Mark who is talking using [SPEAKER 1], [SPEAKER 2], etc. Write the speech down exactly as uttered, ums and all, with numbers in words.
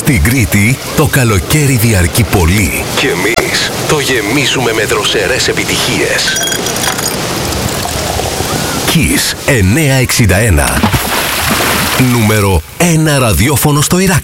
[SPEAKER 1] Στην Κρήτη το καλοκαίρι διαρκεί πολύ και εμείς το γεμίζουμε με δροσερές επιτυχίες. Kiss εννιακόσια εξήντα ένα. Νούμερο ένα ραδιόφωνο στο Ηράκλειο.